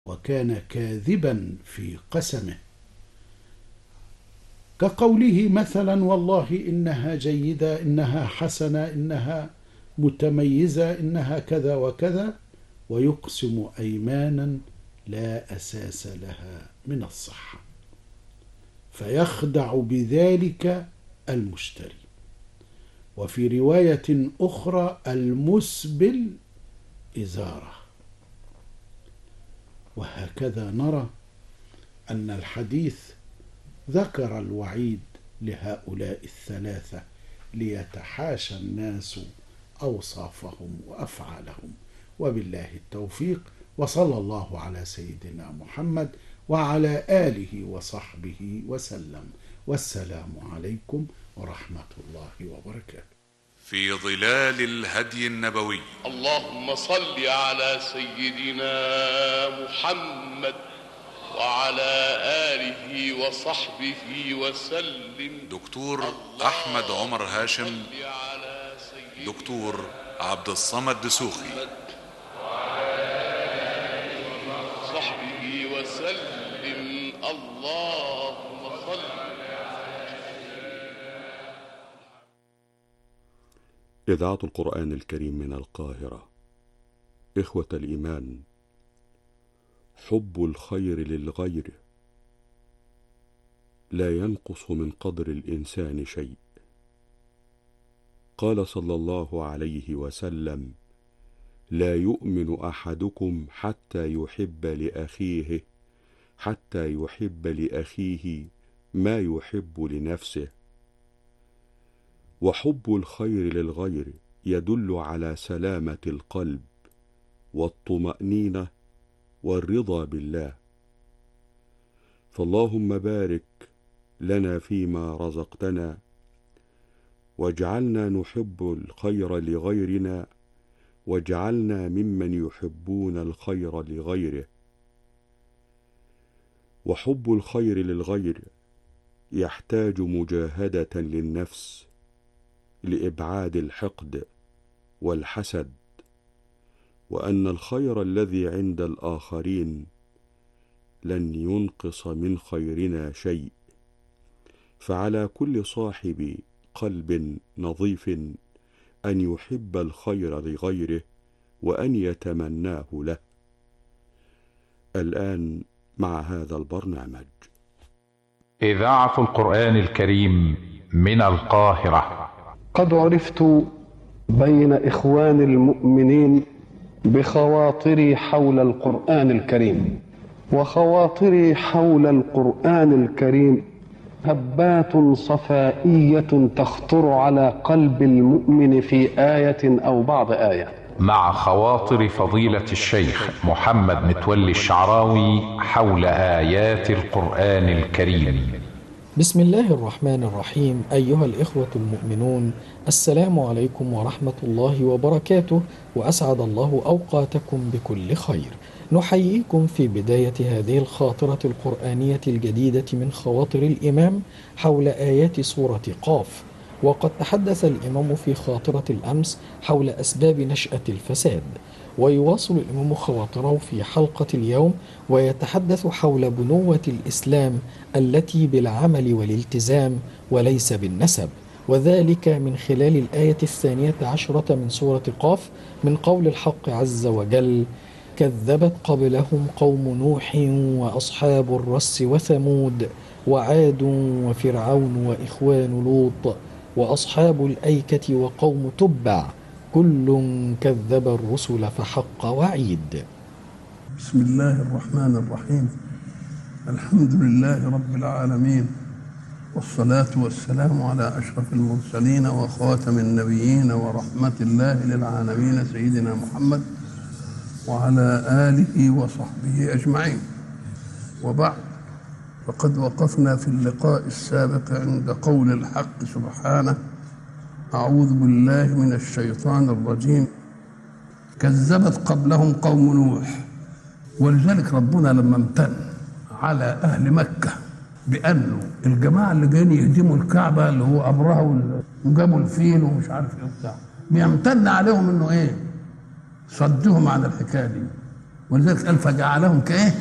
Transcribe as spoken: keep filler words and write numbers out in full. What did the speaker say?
وكان كاذبا في قسمه، كقوله مثلا: والله إنها جيدة، إنها حسنة، إنها متميزة، إنها كذا وكذا، ويقسم أيمانا لا أساس لها من الصحة، فيخدع بذلك المشتري. وفي رواية أخرى: المسبل إزارة. وهكذا نرى أن الحديث ذكر الوعيد لهؤلاء الثلاثة ليتحاشى الناس أوصافهم وأفعالهم. وبالله التوفيق، وصلى الله على سيدنا محمد وعلى آله وصحبه وسلم، والسلام عليكم ورحمة الله وبركاته. في ظلال الهدي النبوي. اللهم صل على سيدنا محمد وعلى آله وصحبه وسلم. دكتور أحمد عمر هاشم، دكتور عبد الصمد دسوخي، صحبه وسلم. اللهم صل. إذاعة القرآن الكريم من القاهرة. إخوة الإيمان، حب الخير للغير لا ينقص من قدر الإنسان شيء. قال صلى الله عليه وسلم: لا يؤمن أحدكم حتى يحب لأخيه حتى يحب لأخيه ما يحب لنفسه. وحب الخير للغير يدل على سلامة القلب والطمأنينة والرضا بالله. فاللهم بارك لنا فيما رزقتنا، واجعلنا نحب الخير لغيرنا، واجعلنا ممن يحبون الخير لغيره. وحب الخير للغير يحتاج مجاهدة للنفس لإبعاد الحقد والحسد، وأن الخير الذي عند الآخرين لن ينقص من خيرنا شيء. فعلى كل صاحب قلب نظيف أن يحب الخير لغيره وأن يتمناه له. الآن مع هذا البرنامج. إذاعة القرآن الكريم من القاهرة. قد عرفت بين إخوان المؤمنين بخواطري حول القرآن الكريم، وخواطري حول القرآن الكريم هبات صفائية تخطر على قلب المؤمن في آية أو بعض آية. مع خواطر فضيلة الشيخ محمد متولي الشعراوي حول آيات القرآن الكريم. بسم الله الرحمن الرحيم. أيها الإخوة المؤمنون، السلام عليكم ورحمة الله وبركاته، وأسعد الله أوقاتكم بكل خير. نحييكم في بداية هذه الخاطرة القرآنية الجديدة من خواطر الإمام حول آيات سورة قاف. وقد تحدث الإمام في خاطرة الأمس حول أسباب نشأة الفساد، ويواصل الإمام خواطره في حلقة اليوم ويتحدث حول بنوة الإسلام التي بالعمل والالتزام وليس بالنسب، وذلك من خلال الآية الثانية عشرة من سورة قاف من قول الحق عز وجل: كذبت قبلهم قوم نوح وأصحاب الرس وثمود وعاد وفرعون وإخوان لوط وأصحاب الأيكة وقوم تبع كل كذب الرسل فحق وعيد. بسم الله الرحمن الرحيم. الحمد لله رب العالمين، والصلاة والسلام على أشرف المرسلين وخاتم النبيين ورحمة الله للعالمين سيدنا محمد وعلى آله وصحبه أجمعين. وبعد، فقد وقفنا في اللقاء السابق عند قول الحق سبحانه: أعوذ بالله من الشيطان الرجيم. كذبت قبلهم قوم نوح. ولذلك ربنا لما امتن على أهل مكة بأنه الجماعة اللي جايين يهدموا الكعبة اللي هو أبرهة وجابوا الفيل ومش عارف إيه وبتاع، بيمتن عليهم إنه إيه؟ صدهم عن الحكاية دي، ولذلك قال فجعلهم كايه